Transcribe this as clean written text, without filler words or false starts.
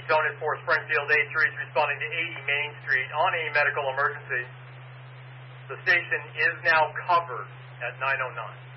Zone 4 Springfield 83 is responding to 80 Main Street on a medical emergency. The station is now covered at 909.